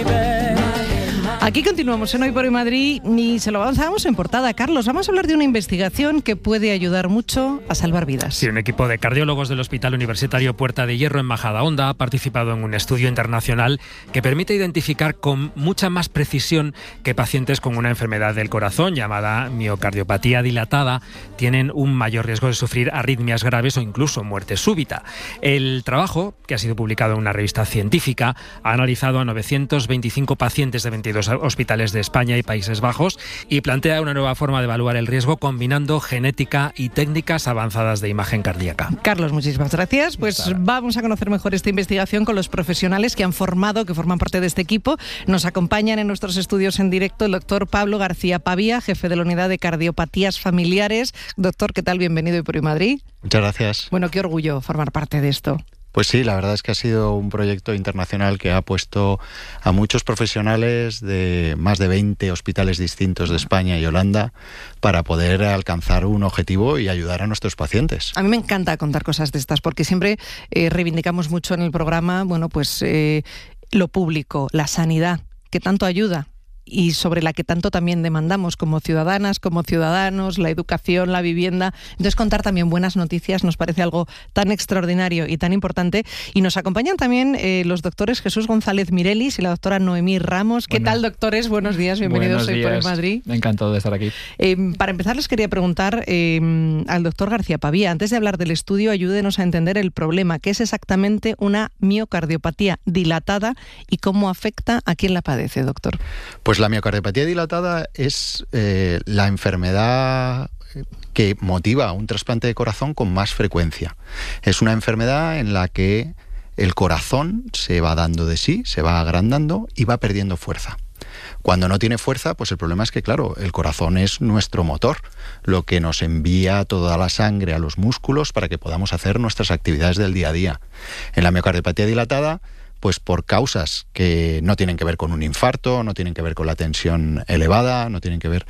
Aquí continuamos en Hoy por Hoy Madrid y se lo avanzamos en portada. Carlos, vamos a hablar de una investigación que puede ayudar mucho a salvar vidas. Sí, un equipo de cardiólogos del Hospital Universitario Puerta de Hierro en Majadahonda ha participado en un estudio internacional que permite identificar con mucha más precisión que pacientes con una enfermedad del corazón llamada miocardiopatía dilatada tienen un mayor riesgo de sufrir arritmias graves o incluso muerte súbita. El trabajo, que ha sido publicado en una revista científica, ha analizado a 925 pacientes de 22 hospitales de España y Países Bajos y plantea una nueva forma de evaluar el riesgo combinando genética y técnicas avanzadas de imagen cardíaca. Carlos, muchísimas gracias. Pues vamos a conocer mejor esta investigación con los profesionales que forman parte de este equipo. Nos acompañan en nuestros estudios en directo el doctor Pablo García Pavía, jefe de la Unidad de Cardiopatías Familiares. Doctor, ¿qué tal? Bienvenido a Hoy por Hoy Madrid. Muchas gracias. Bueno, qué orgullo formar parte de esto. Pues sí, la verdad es que ha sido un proyecto internacional que ha puesto a muchos profesionales de más de 20 hospitales distintos de España y Holanda para poder alcanzar un objetivo y ayudar a nuestros pacientes. A mí me encanta contar cosas de estas porque siempre reivindicamos mucho en el programa, lo público, la sanidad, que tanto ayuda y sobre la que tanto también demandamos como ciudadanas, como ciudadanos, la educación, la vivienda. Entonces, contar también buenas noticias nos parece algo tan extraordinario y tan importante. Y nos acompañan también los doctores Jesús González Mirelis y la doctora Noemí Ramos. ¿Qué tal, doctores? Buenos días, bienvenidos Hoy por Hoy Madrid. Encantado de estar aquí. Para empezar, les quería preguntar al doctor García Pavía, antes de hablar del estudio, ayúdenos a entender el problema, qué es exactamente una miocardiopatía dilatada y cómo afecta a quien la padece, doctor. Pues la miocardiopatía dilatada es la enfermedad que motiva un trasplante de corazón con más frecuencia. Es una enfermedad en la que el corazón se va dando de sí, se va agrandando y va perdiendo fuerza. Cuando no tiene fuerza, pues el problema es que, claro, el corazón es nuestro motor, lo que nos envía toda la sangre a los músculos para que podamos hacer nuestras actividades del día a día. En la miocardiopatía dilatada, pues por causas que no tienen que ver con un infarto, no tienen que ver con la tensión elevada, no tienen que ver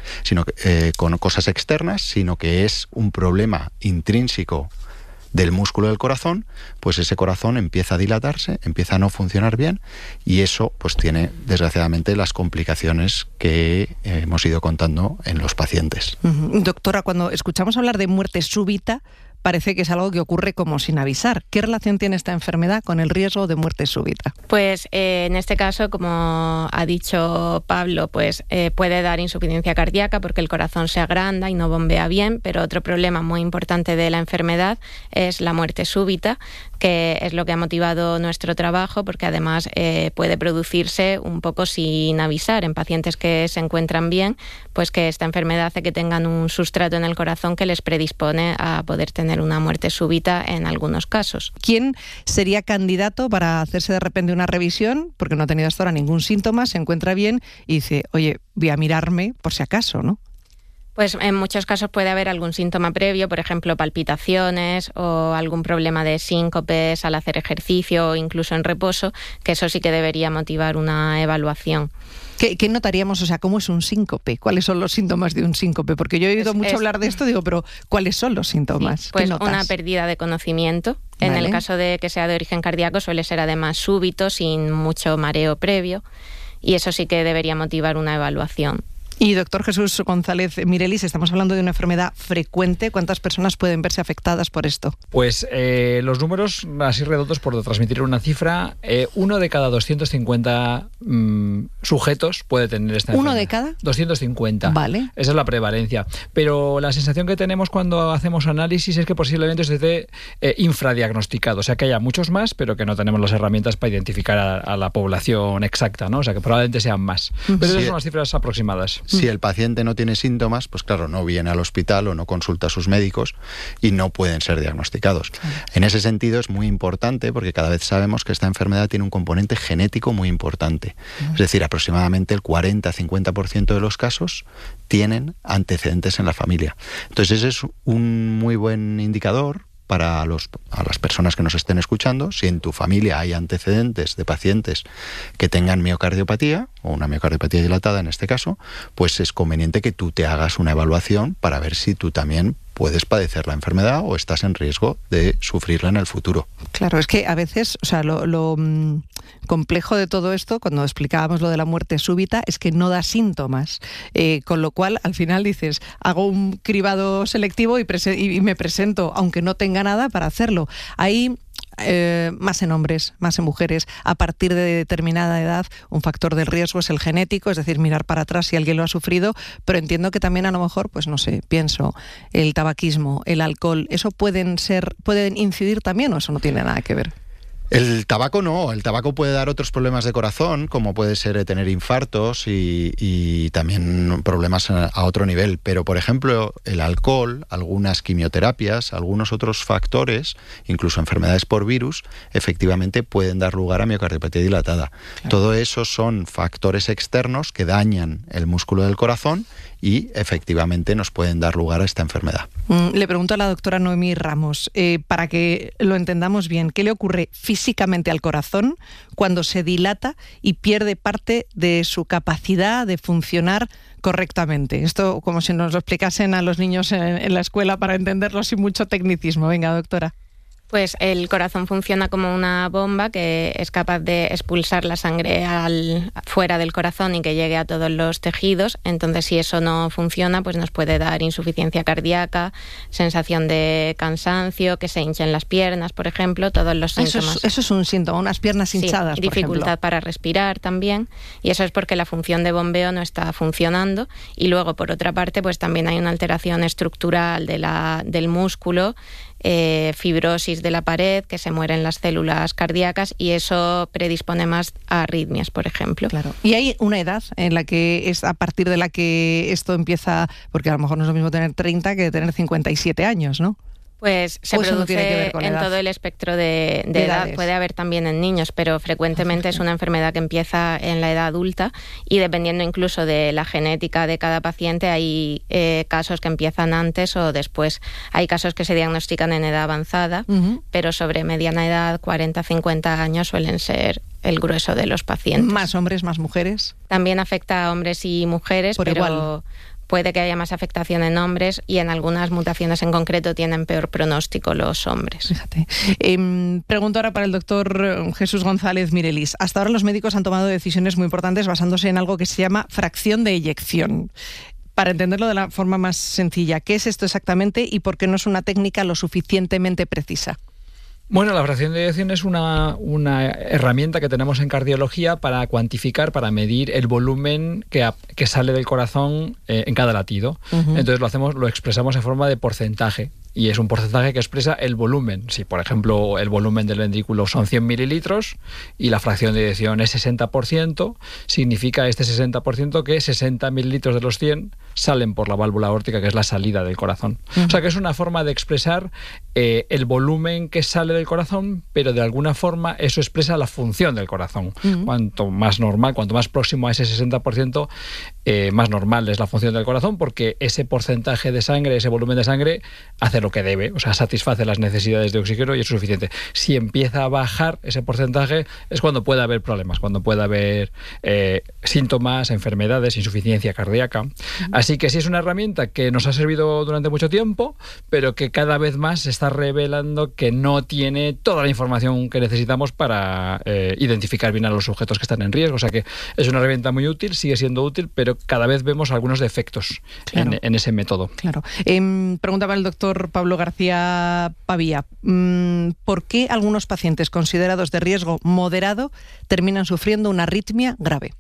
con cosas externas, sino que es un problema intrínseco del músculo del corazón, pues ese corazón empieza a dilatarse, empieza a no funcionar bien y eso pues tiene desgraciadamente las complicaciones que hemos ido contando en los pacientes. Doctora, cuando escuchamos hablar de muerte súbita, parece que es algo que ocurre como sin avisar. ¿Qué relación tiene esta enfermedad con el riesgo de muerte súbita? Pues en este caso, como ha dicho Pablo, pues puede dar insuficiencia cardíaca porque el corazón se agranda y no bombea bien, pero otro problema muy importante de la enfermedad es la muerte súbita, que es lo que ha motivado nuestro trabajo, porque además puede producirse un poco sin avisar en pacientes que se encuentran bien, pues que esta enfermedad hace que tengan un sustrato en el corazón que les predispone a poder tener una muerte súbita en algunos casos. ¿Quién sería candidato para hacerse de repente una revisión? Porque no ha tenido hasta ahora ningún síntoma, se encuentra bien y dice, oye, voy a mirarme por si acaso, ¿no? Pues en muchos casos puede haber algún síntoma previo, por ejemplo, palpitaciones o algún problema de síncopes al hacer ejercicio o incluso en reposo, que eso sí que debería motivar una evaluación. ¿Qué notaríamos? O sea, ¿cómo es un síncope? ¿Cuáles son los síntomas de un síncope? Porque yo he oído mucho hablar de esto, digo, pero ¿cuáles son los síntomas? Sí, pues una pérdida de conocimiento. En el caso de que sea de origen cardíaco suele ser además súbito, sin mucho mareo previo, y eso sí que debería motivar una evaluación. Y doctor Jesús González Mirelis, estamos hablando de una enfermedad frecuente. ¿Cuántas personas pueden verse afectadas por esto? Pues los números, así redondos por transmitir una cifra, 1 de cada 250 sujetos puede tener esta enfermedad. ¿1 de cada? 250. Vale. Esa es la prevalencia. Pero la sensación que tenemos cuando hacemos análisis es que posiblemente se esté infradiagnosticado. O sea, que haya muchos más, pero que no tenemos las herramientas para identificar a la población exacta, ¿no? O sea, que probablemente sean más. Pero esas son las cifras aproximadas. Si el paciente no tiene síntomas, pues claro, no viene al hospital o no consulta a sus médicos y no pueden ser diagnosticados. En ese sentido es muy importante porque cada vez sabemos que esta enfermedad tiene un componente genético muy importante. Es decir, aproximadamente el 40-50% de los casos tienen antecedentes en la familia. Entonces ese es un muy buen indicador a las personas que nos estén escuchando. Si en tu familia hay antecedentes de pacientes que tengan miocardiopatía, o una miocardiopatía dilatada en este caso, pues es conveniente que tú te hagas una evaluación para ver si tú también puedes padecer la enfermedad o estás en riesgo de sufrirla en el futuro. Claro, es que a veces, o sea, lo complejo de todo esto, cuando explicábamos lo de la muerte súbita, es que no da síntomas, con lo cual al final dices, hago un cribado selectivo y me presento, aunque no tenga nada, para hacerlo. Ahí más en hombres, más en mujeres. A partir de determinada edad, un factor de riesgo es el genético, es decir, mirar para atrás si alguien lo ha sufrido, pero entiendo que también a lo mejor, pues no sé, pienso, el tabaquismo, el alcohol, ¿eso pueden incidir también o eso no tiene nada que ver? El tabaco no, el tabaco puede dar otros problemas de corazón, como puede ser tener infartos y también problemas a otro nivel. Pero, por ejemplo, el alcohol, algunas quimioterapias, algunos otros factores, incluso enfermedades por virus, efectivamente pueden dar lugar a miocardiopatía dilatada. Claro. Todo eso son factores externos que dañan el músculo del corazón y efectivamente nos pueden dar lugar a esta enfermedad. Le pregunto a la doctora Noemí Ramos, para que lo entendamos bien, ¿qué le ocurre físicamente al corazón cuando se dilata y pierde parte de su capacidad de funcionar correctamente? Esto como si nos lo explicasen a los niños en la escuela para entenderlo sin mucho tecnicismo. Venga, doctora. Pues el corazón funciona como una bomba que es capaz de expulsar la sangre fuera del corazón y que llegue a todos los tejidos. Entonces, si eso no funciona, pues nos puede dar insuficiencia cardíaca, sensación de cansancio, que se hinchen las piernas, por ejemplo, todos los síntomas. Eso es un síntoma, unas piernas hinchadas, por dificultad para respirar también. Y eso es porque la función de bombeo no está funcionando. Y luego, por otra parte, pues también hay una alteración estructural del músculo, fibrosis de la pared, que se mueren las células cardíacas y eso predispone más a arritmias, por ejemplo. Claro. Y hay una edad en la que es a partir de la que esto empieza, porque a lo mejor no es lo mismo tener 30 que tener 57 años, ¿no? Pues se produce en todo el espectro de edad. Puede haber también en niños, pero frecuentemente es una enfermedad que empieza en la edad adulta y dependiendo incluso de la genética de cada paciente hay casos que empiezan antes o después. Hay casos que se diagnostican en edad avanzada, pero sobre mediana edad, 40-50 años suelen ser el grueso de los pacientes. ¿Más hombres, más mujeres? También afecta a hombres y mujeres, por pero igual. Puede que haya más afectación en hombres y en algunas mutaciones en concreto tienen peor pronóstico los hombres. Fíjate. Pregunto ahora para el doctor Jesús González Mirelis. Hasta ahora los médicos han tomado decisiones muy importantes basándose en algo que se llama fracción de eyección. Para entenderlo de la forma más sencilla, ¿qué es esto exactamente y por qué no es una técnica lo suficientemente precisa? Bueno, la fracción de eyección es una herramienta que tenemos en cardiología para cuantificar, para medir el volumen que sale del corazón en cada latido. Entonces lo expresamos en forma de porcentaje. Y es un porcentaje que expresa el volumen. Si, por ejemplo, el volumen del ventrículo son 100 mililitros y la fracción de eyección es 60%, significa este 60% que 60 mililitros de los 100 salen por la válvula aórtica, que es la salida del corazón. O sea que es una forma de expresar el volumen que sale del corazón, pero de alguna forma eso expresa la función del corazón. Cuanto más normal, cuanto más próximo a ese 60%, más normal es la función del corazón, porque ese porcentaje de sangre, ese volumen de sangre, hace lo que debe, o sea, satisface las necesidades de oxígeno y es suficiente. Si empieza a bajar ese porcentaje es cuando puede haber problemas, cuando puede haber síntomas, enfermedades, insuficiencia cardíaca. Así que sí es una herramienta que nos ha servido durante mucho tiempo, pero que cada vez más se está revelando que no tiene toda la información que necesitamos para identificar bien a los sujetos que están en riesgo. O sea que es una herramienta muy útil, sigue siendo útil, pero cada vez vemos algunos defectos en ese método. Claro. Preguntaba el doctor Pablo García Pavía, ¿por qué algunos pacientes considerados de riesgo moderado terminan sufriendo una arritmia grave?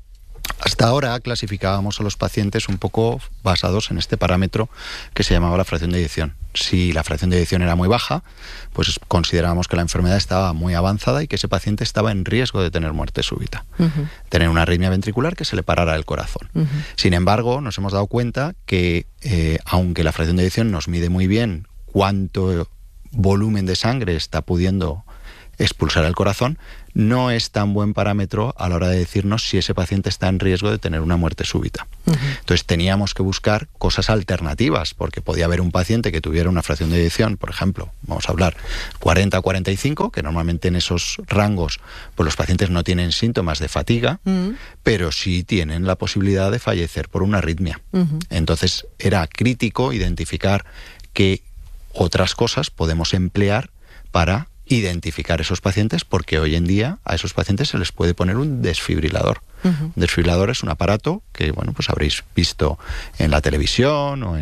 Hasta ahora clasificábamos a los pacientes un poco basados en este parámetro que se llamaba la fracción de eyección. Si la fracción de eyección era muy baja, pues considerábamos que la enfermedad estaba muy avanzada y que ese paciente estaba en riesgo de tener muerte súbita, tener una arritmia ventricular que se le parara el corazón. Sin embargo, nos hemos dado cuenta que aunque la fracción de eyección nos mide muy bien cuánto volumen de sangre está pudiendo expulsar el corazón, no es tan buen parámetro a la hora de decirnos si ese paciente está en riesgo de tener una muerte súbita. Entonces teníamos que buscar cosas alternativas, porque podía haber un paciente que tuviera una fracción de eyección, por ejemplo, vamos a hablar 40 a 45, que normalmente en esos rangos pues los pacientes no tienen síntomas de fatiga, pero sí tienen la posibilidad de fallecer por una arritmia. Entonces era crítico identificar qué otras cosas podemos emplear para identificar esos pacientes, porque hoy en día a esos pacientes se les puede poner un desfibrilador. Un desfibrilador es un aparato que, bueno, pues habréis visto en la televisión o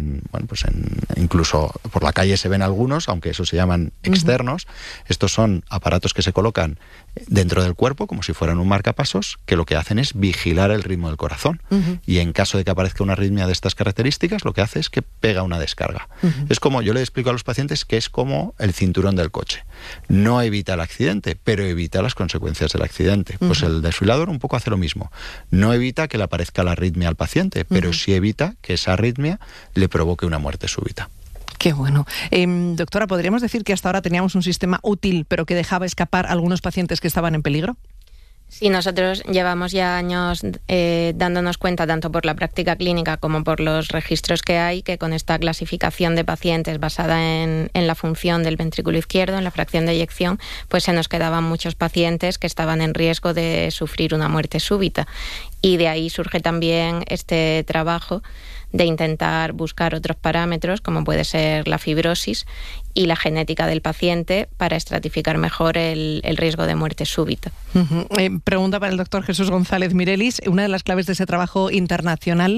incluso por la calle se ven algunos, aunque esos se llaman externos. Estos son aparatos que se colocan dentro del cuerpo como si fueran un marcapasos, que lo que hacen es vigilar el ritmo del corazón. Y en caso de que aparezca una arritmia de estas características, lo que hace es que pega una descarga. Es como, yo le explico a los pacientes que es como el cinturón del coche. No evita el accidente, pero evita las consecuencias del accidente. Pues el desfibrilador un poco hace lo mismo. No evita que le aparezca la arritmia al paciente, pero sí evita que esa arritmia le provoque una muerte súbita. Qué bueno. Doctora, ¿podríamos decir que hasta ahora teníamos un sistema útil, pero que dejaba escapar a algunos pacientes que estaban en peligro? Sí, nosotros llevamos ya años dándonos cuenta, tanto por la práctica clínica como por los registros que hay, que con esta clasificación de pacientes basada en la función del ventrículo izquierdo, en la fracción de eyección, pues se nos quedaban muchos pacientes que estaban en riesgo de sufrir una muerte súbita. Y de ahí surge también este trabajo de intentar buscar otros parámetros, como puede ser la fibrosis y la genética del paciente, para estratificar mejor el riesgo de muerte súbita. Pregunta para el doctor Jesús González Mirelis. Una de las claves de ese trabajo internacional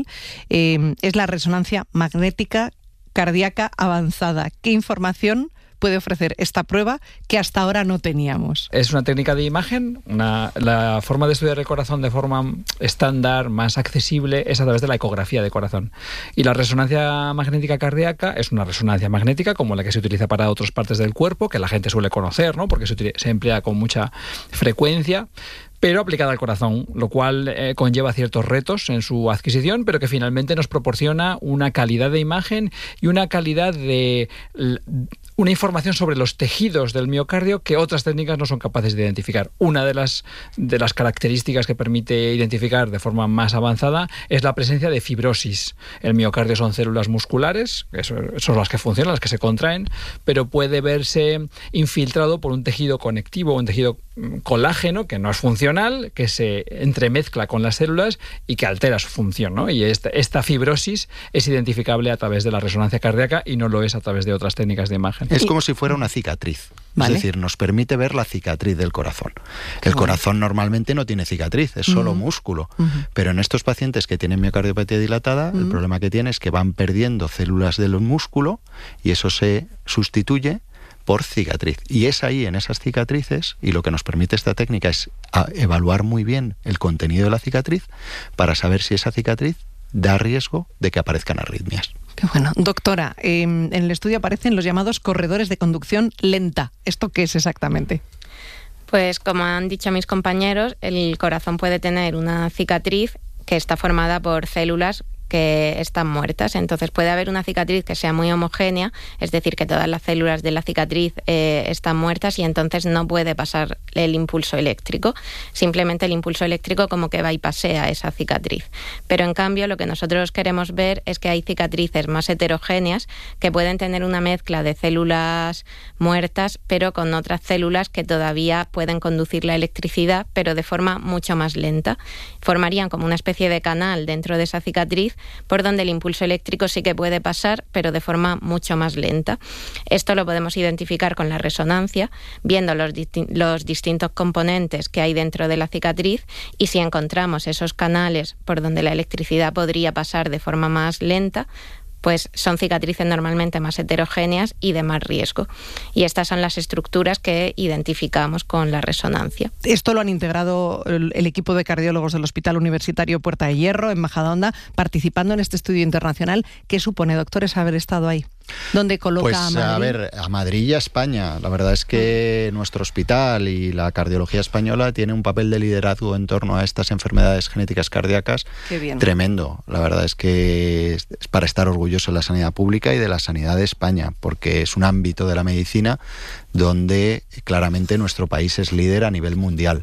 es la resonancia magnética cardíaca avanzada. ¿Qué información puede ofrecer esta prueba que hasta ahora no teníamos? Es una técnica de imagen. La forma de estudiar el corazón de forma estándar, más accesible, es a través de la ecografía de corazón. Y la resonancia magnética cardíaca es una resonancia magnética como la que se utiliza para otras partes del cuerpo, que la gente suele conocer, ¿no? Porque se emplea con mucha frecuencia, pero aplicada al corazón, lo cual conlleva ciertos retos en su adquisición, pero que finalmente nos proporciona una calidad de imagen y una calidad de una información sobre los tejidos del miocardio que otras técnicas no son capaces de identificar. Una de las características que permite identificar de forma más avanzada es la presencia de fibrosis. El miocardio son células musculares, que son las que funcionan, las que se contraen, pero puede verse infiltrado por un tejido conectivo, un tejido colágeno que no es funcional, que se entremezcla con las células y que altera su función, ¿no? Y esta fibrosis es identificable a través de la resonancia cardíaca y no lo es a través de otras técnicas de imagen. Es como si fuera una cicatriz. ¿Vale? Es decir, nos permite ver la cicatriz del corazón. El corazón normalmente no tiene cicatriz, es solo músculo. Pero en estos pacientes que tienen miocardiopatía dilatada, el problema que tiene es que van perdiendo células del músculo y eso se sustituye por cicatriz. Y es ahí, en esas cicatrices, y lo que nos permite esta técnica es evaluar muy bien el contenido de la cicatriz para saber si esa cicatriz da riesgo de que aparezcan arritmias. Qué bueno. Doctora, en el estudio aparecen los llamados corredores de conducción lenta. ¿Esto qué es exactamente? Pues como han dicho mis compañeros, el corazón puede tener una cicatriz que está formada por células que están muertas. Entonces puede haber una cicatriz que sea muy homogénea, es decir, que todas las células de la cicatriz están muertas y entonces no puede pasar el impulso eléctrico. Simplemente el impulso eléctrico como que bypassea esa cicatriz. Pero en cambio lo que nosotros queremos ver es que hay cicatrices más heterogéneas que pueden tener una mezcla de células muertas pero con otras células que todavía pueden conducir la electricidad pero de forma mucho más lenta. Formarían como una especie de canal dentro de esa cicatriz por donde el impulso eléctrico sí que puede pasar, pero de forma mucho más lenta. Esto lo podemos identificar con la resonancia, viendo los distintos componentes que hay dentro de la cicatriz, y si encontramos esos canales por donde la electricidad podría pasar de forma más lenta, pues son cicatrices normalmente más heterogéneas y de más riesgo. Y estas son las estructuras que identificamos con la resonancia. Esto lo han integrado el equipo de cardiólogos del Hospital Universitario Puerta de Hierro, en Majadahonda, participando en este estudio internacional. ¿Qué supone, doctores, haber estado ahí? ¿Dónde coloca pues, a Madrid? A ver, a Madrid y a España. La verdad es que nuestro hospital y la cardiología española tiene un papel de liderazgo en torno a estas enfermedades genéticas cardíacas tremendo. La verdad es que es para estar orgulloso de la sanidad pública y de la sanidad de España, porque es un ámbito de la medicina donde claramente nuestro país es líder a nivel mundial.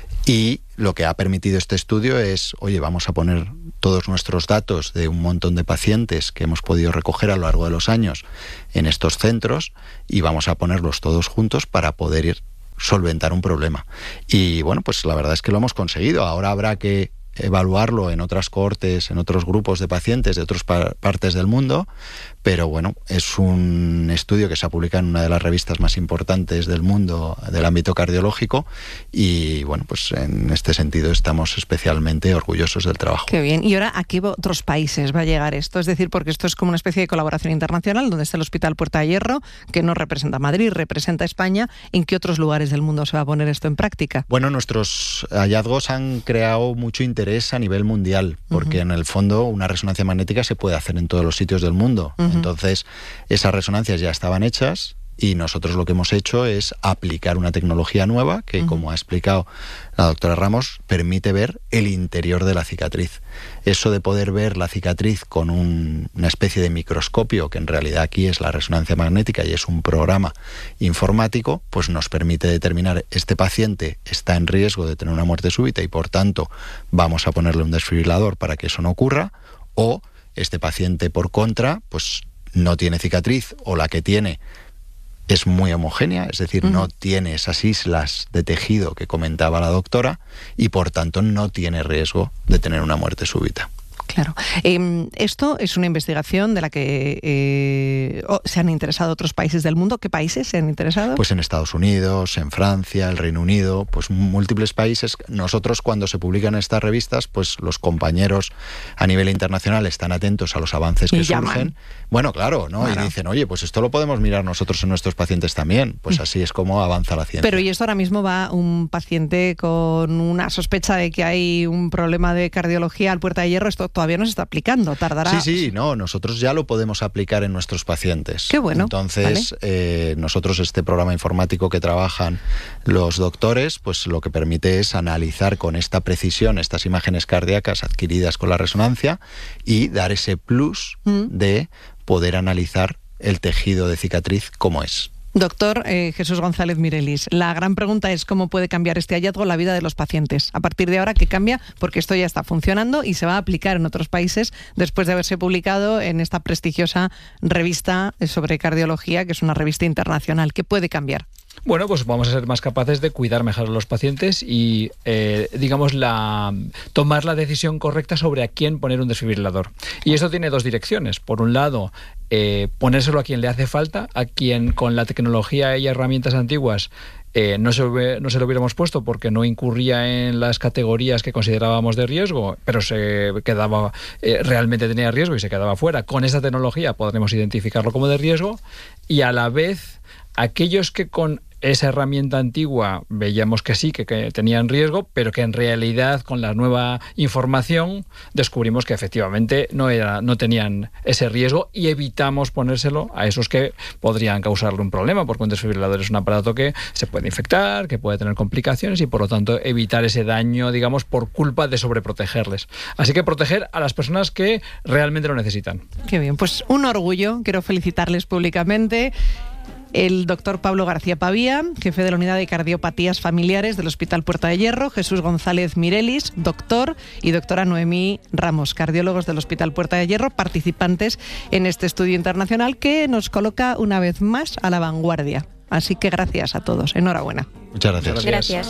Y lo que ha permitido este estudio es, oye, vamos a poner todos nuestros datos de un montón de pacientes que hemos podido recoger a lo largo de los años en estos centros y vamos a ponerlos todos juntos para poder solventar un problema. Y bueno, pues la verdad es que lo hemos conseguido. Ahora habrá que evaluarlo en otras cohortes, en otros grupos de pacientes de otras partes del mundo, pero bueno, es un estudio que se ha publicado en una de las revistas más importantes del mundo del ámbito cardiológico y bueno, pues en este sentido estamos especialmente orgullosos del trabajo. Qué bien. ¿Y ahora a qué otros países va a llegar esto? Es decir, porque esto es como una especie de colaboración internacional donde está el Hospital Puerta de Hierro, que no representa a Madrid, representa a España. ¿En qué otros lugares del mundo se va a poner esto en práctica? Bueno, nuestros hallazgos han creado mucho interés a nivel mundial, porque en el fondo una resonancia magnética se puede hacer en todos los sitios del mundo. Entonces, esas resonancias ya estaban hechas y nosotros lo que hemos hecho es aplicar una tecnología nueva que, como ha explicado la doctora Ramos, permite ver el interior de la cicatriz. Eso de poder ver la cicatriz con una especie de microscopio, que en realidad aquí es la resonancia magnética y es un programa informático, pues nos permite determinar este paciente está en riesgo de tener una muerte súbita y por tanto vamos a ponerle un desfibrilador para que eso no ocurra, o este paciente por contra pues no tiene cicatriz o la que tiene es muy homogénea, es decir, no tiene esas islas de tejido que comentaba la doctora y por tanto no tiene riesgo de tener una muerte súbita. Claro. Esto es una investigación de la que se han interesado otros países del mundo. ¿Qué países se han interesado? Pues en Estados Unidos, en Francia, el Reino Unido, pues múltiples países. Nosotros cuando se publican estas revistas, pues los compañeros a nivel internacional están atentos a los avances que surgen. Bueno, claro, ¿no? Claro. Y dicen, oye, pues esto lo podemos mirar nosotros en nuestros pacientes también. Pues así es como avanza la ciencia. Pero y esto ahora mismo va un paciente con una sospecha de que hay un problema de cardiología al Puerta de Hierro, esto todavía no se está aplicando, tardará. Sí, no, nosotros ya lo podemos aplicar en nuestros pacientes. Qué bueno. Entonces, nosotros este programa informático que trabajan los doctores, pues lo que permite es analizar con esta precisión estas imágenes cardíacas adquiridas con la resonancia y dar ese plus de poder analizar el tejido de cicatriz como es. Doctor Jesús González Mirelis, la gran pregunta es cómo puede cambiar este hallazgo la vida de los pacientes. A partir de ahora, ¿qué cambia? Porque esto ya está funcionando y se va a aplicar en otros países después de haberse publicado en esta prestigiosa revista sobre cardiología, que es una revista internacional. ¿Qué puede cambiar? Bueno, pues vamos a ser más capaces de cuidar mejor a los pacientes y, tomar la decisión correcta sobre a quién poner un desfibrilador. Y esto tiene dos direcciones. Por un lado, ponérselo a quien le hace falta, a quien con la tecnología y herramientas antiguas no se lo hubiéramos puesto porque no incurría en las categorías que considerábamos de riesgo, pero se quedaba realmente tenía riesgo y se quedaba fuera. Con esta tecnología podremos identificarlo como de riesgo y a la vez aquellos que con esa herramienta antigua veíamos que sí, que tenían riesgo, pero que en realidad con la nueva información descubrimos que efectivamente no tenían ese riesgo y evitamos ponérselo a esos que podrían causarle un problema, porque un desfibrilador es un aparato que se puede infectar, que puede tener complicaciones y por lo tanto evitar ese daño, digamos, por culpa de sobreprotegerles. Así que proteger a las personas que realmente lo necesitan. Qué bien, pues un orgullo, quiero felicitarles públicamente. El doctor Pablo García Pavía, jefe de la Unidad de Cardiopatías Familiares del Hospital Puerta de Hierro, Jesús González Mirelis, doctor, y doctora Noemí Ramos, cardiólogos del Hospital Puerta de Hierro, participantes en este estudio internacional que nos coloca una vez más a la vanguardia. Así que gracias a todos. Enhorabuena. Muchas gracias. Gracias.